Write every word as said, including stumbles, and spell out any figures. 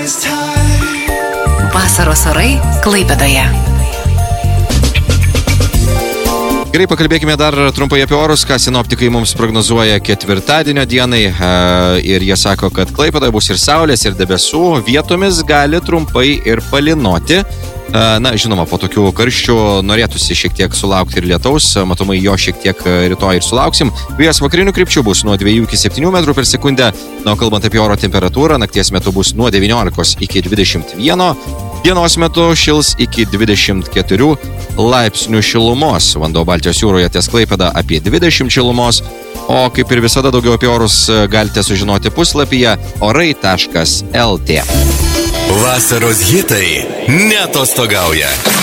Vasaros orai Klaipėdoje. Gerai, pakalbėkime dar trumpai apie orus, ką sinoptikai mums prognozuoja ketvirtadienio dienai. Ir jie sako, kad Klaipėdoje bus ir saulės, ir debesų, vietomis gali trumpai ir palynoti. Na, žinoma, po tokių karščių norėtųsi šiek tiek sulaukti ir lietaus, matomai jo šiek tiek rytoj ir sulauksim. Vėjas vakarinių krypčių bus nuo dviejų iki septynių metrų per sekundę. Na, kalbant apie oro temperatūrą, nakties metu bus nuo devyniolikos iki dvidešimt vieno, dienos metu šils iki dvidešimt keturių laipsnių šilumos. Vanduo Baltijos jūroje ties Klaipėda apie dvidešimt šilumos. O kaip ir visada daugiau apie orus galite sužinoti puslapyje orai taškas lt. Vasaros hitai neatostogauja.